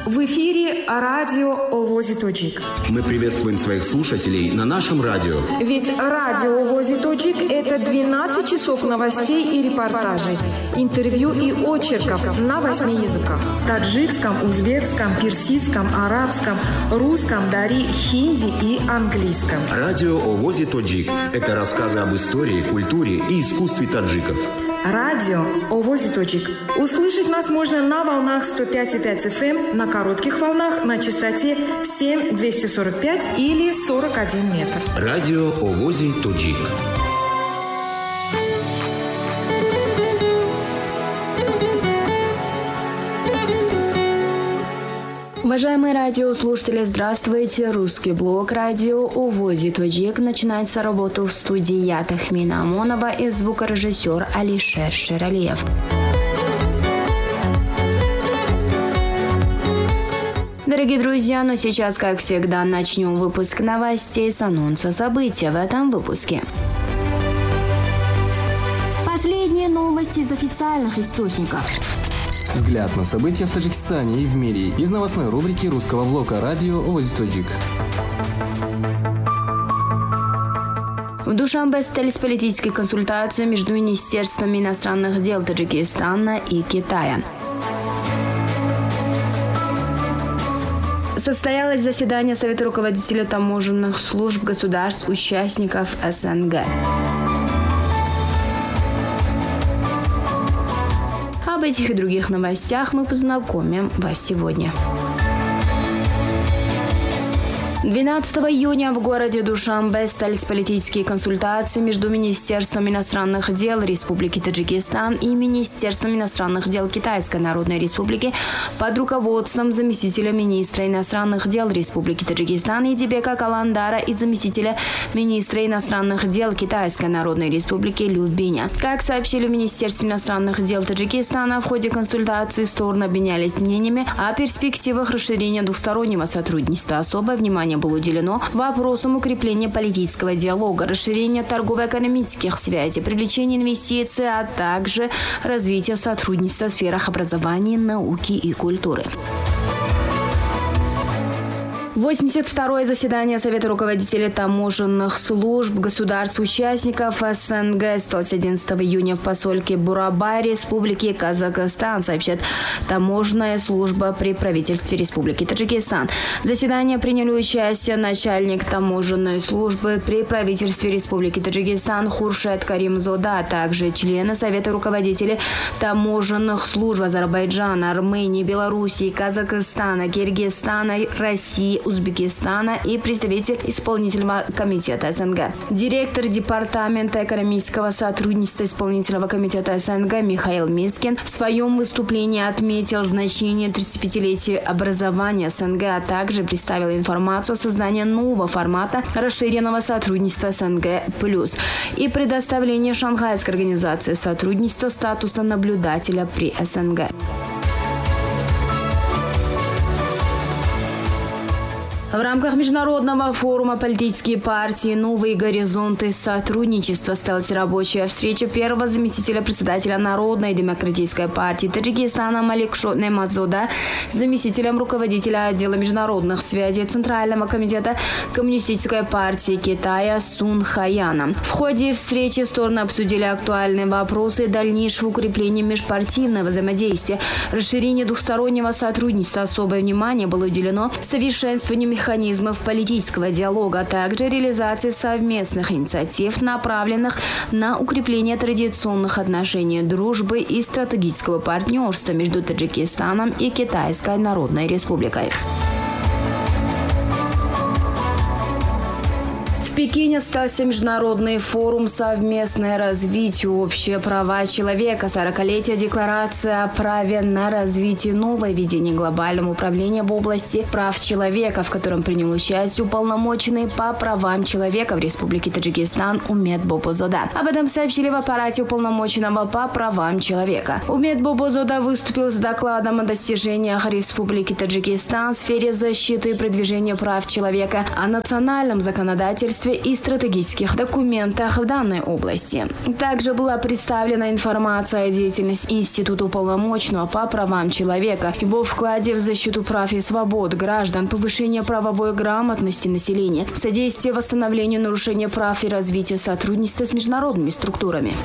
В эфире радио «Овози Тоджик». Мы приветствуем своих слушателей на нашем радио. Ведь радио «Овози Тоджик» – это 12 часов новостей и репортажей, интервью и очерков на 8 языках. Таджикском, узбекском, персидском, арабском, русском, дари, хинди и английском. Радио «Овози Тоджик» – это рассказы об истории, культуре и искусстве таджиков. Радио «Овози Тоджик». Услышать нас можно на волнах 105,5 FM, на коротких волнах на частоте 7-245 или 41 метр. Радио «Овози Тоджик». Уважаемые радиослушатели, здравствуйте! Русский блог радио «Овози Тоджик» начинается работу в студии я, Тахмина Амонова, и звукорежиссер Алишер Шералиев. Дорогие друзья, но сейчас, как всегда, начнем выпуск новостей с анонса событий в этом выпуске. Последние новости из официальных источников. Взгляд на события в Таджикистане и в мире из новостной рубрики русского блока радио «Овози Тоджик». В Душанбе состоялись политические консультации между Министерствами иностранных дел Таджикистана и Китая. Состоялось заседание Совета руководителей таможенных служб государств-участников СНГ. Об этих и других новостях мы познакомим вас сегодня. 12 июня в городе Душанбе состоялись политические консультации между Министерством иностранных дел Республики Таджикистан и Министерством иностранных дел Китайской Народной Республики под руководством заместителя министра иностранных дел Республики Таджикистан Идибека Каландара и заместителя министра иностранных дел Китайской Народной Республики Лю Биня. Как сообщили в Министерстве иностранных дел Таджикистана, в ходе консультаций стороны обменялись мнениями о перспективах расширения двустороннего сотрудничества. Особое внимание было уделено вопросам укрепления политического диалога, расширения торгово-экономических связей, привлечения инвестиций, а также развития сотрудничества в сферах образования, науки и культуры. 82-е заседание Совета руководителей таможенных служб государств-участников СНГ состоялось 11 июня в поселке Бурабай Республики Казахстан, сообщает таможенная служба при правительстве Республики Таджикистан. В заседании приняли участие начальник таможенной службы при правительстве Республики Таджикистан Хуршед Каримзода, а также члены Совета руководителей таможенных служб Азербайджана, Армении, Белоруссии, Казахстана, Киргизстана, России, Узбекистана и представитель исполнительного комитета СНГ. Директор департамента экономического сотрудничества исполнительного комитета СНГ Михаил Мискин в своем выступлении отметил значение 35-летия образования СНГ, а также представил информацию о создании нового формата расширенного сотрудничества СНГ+, и предоставление Шанхайской организации сотрудничества статуса наблюдателя при СНГ. В рамках международного форума «Политические партии. Новые горизонты сотрудничества» состоялась рабочая встреча первого заместителя председателя Народной демократической партии Таджикистана Маликшо Немадзода с заместителем руководителя отдела международных связей Центрального комитета Коммунистической партии Китая Сун Хаяном. В ходе встречи стороны обсудили актуальные вопросы дальнейшего укрепления межпартийного взаимодействия, расширения двустороннего сотрудничества. Особое внимание было уделено совершенствованию механизмов политического диалога, а также реализации совместных инициатив, направленных на укрепление традиционных отношений дружбы и стратегического партнерства между Таджикистаном и Китайской Народной Республикой. В Пекине состоялся международный форум «Совместное развитие. Общие права человека. 40-летие Декларации о праве на развитие. Новое видение глобального управления в области прав человека», в котором принял участие уполномоченный по правам человека в Республике Таджикистан Умет Бобозода. Об этом сообщили в аппарате уполномоченного по правам человека. Умет Бобозода выступил с докладом о достижениях Республики Таджикистан в сфере защиты и продвижения прав человека, о национальном законодательстве развития и стратегических документах в данной области. Также была представлена информация о деятельности Института уполномоченного по правам человека, его вкладе в защиту прав и свобод граждан, повышение правовой грамотности населения, содействие восстановлению нарушения прав и развития сотрудничества с международными структурами.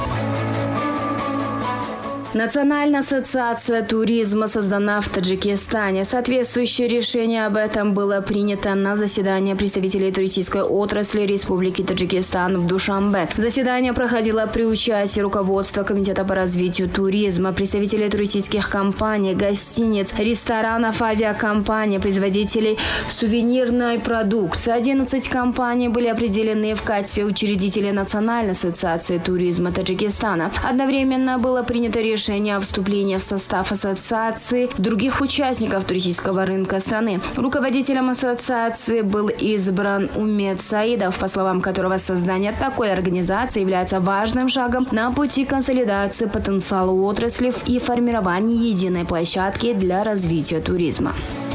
Национальная ассоциация туризма создана в Таджикистане. Соответствующее решение об этом было принято на заседании представителей туристической отрасли Республики Таджикистан в Душанбе. Заседание проходило при участии руководства Комитета по развитию туризма, представителей туристических компаний, гостиниц, ресторанов, авиакомпаний, производителей сувенирной продукции. 11 компаний были определены в качестве учредителей Национальной ассоциации туризма Таджикистана. Одновременно было принято решение о вступлении в состав ассоциации других участников туристического рынка страны. Руководителем ассоциации был избран Умед Саидов, по словам которого создание такой организации является важным шагом на пути консолидации потенциала отрасли и формирования единой площадки для развития туризма.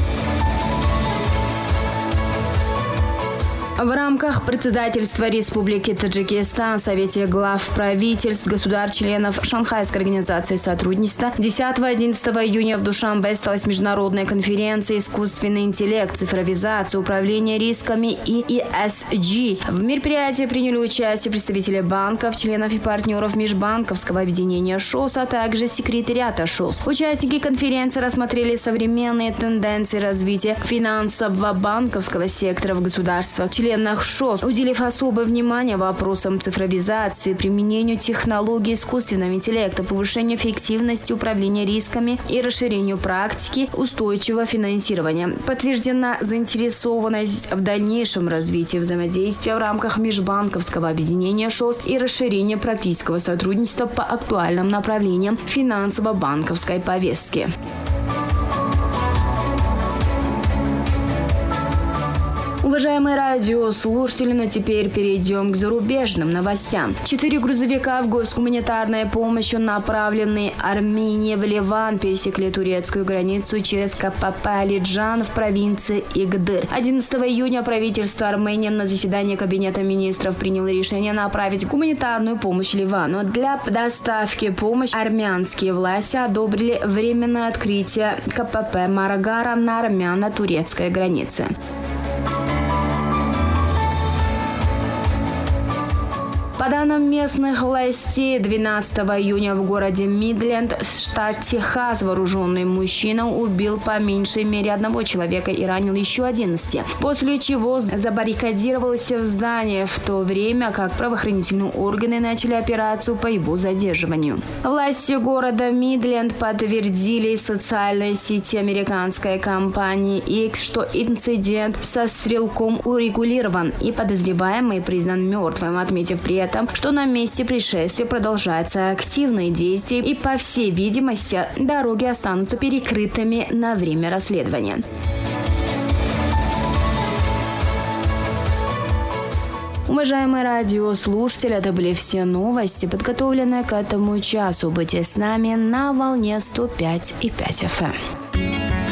В рамках председательства Республики Таджикистан в Совете глав правительств государств-членов Шанхайской организации сотрудничества 10-11 июня в Душанбе состоялась международная конференция «Искусственный интеллект, цифровизация, управление рисками и ESG». В мероприятии приняли участие представители банков, членов и партнеров межбанковского объединения ШОС, а также секретариата ШОС. Участники конференции рассмотрели современные тенденции развития финансового банковского сектора в государствах, членах ШОС, уделив особое внимание вопросам цифровизации, применению технологий искусственного интеллекта, повышению эффективности управления рисками и расширению практики устойчивого финансирования. Подтверждена заинтересованность в дальнейшем развитии взаимодействия в рамках межбанковского объединения ШОС и расширения практического сотрудничества по актуальным направлениям финансово-банковской повестки. Уважаемые радиослушатели, но теперь перейдем к зарубежным новостям. 4 грузовика в госгуманитарной помощи, направленные Армении в Ливан, пересекли турецкую границу через КПП Алиджан в провинции Игдыр. 11 июня правительство Армении на заседании Кабинета министров приняло решение направить гуманитарную помощь Ливану. Для доставки помощи армянские власти одобрили временное открытие КПП Маргара на армяно-турецкой границе. По данным местных властей, 12 июня в городе Мидленд, штат Техас, вооруженный мужчина убил по меньшей мере 1 человека и ранил еще 11, после чего забаррикадировался в здании, в то время как правоохранительные органы начали операцию по его задерживанию. Власти города Мидленд подтвердили в социальной сети американской компании X, что инцидент со стрелком урегулирован и подозреваемый признан мертвым, отметив при этом, что на месте происшествия продолжаются активные действия и, по всей видимости, дороги останутся перекрытыми на время расследования. Уважаемые радиослушатели, это были все новости, подготовленные к этому часу. Будьте с нами на волне 105,5 FM.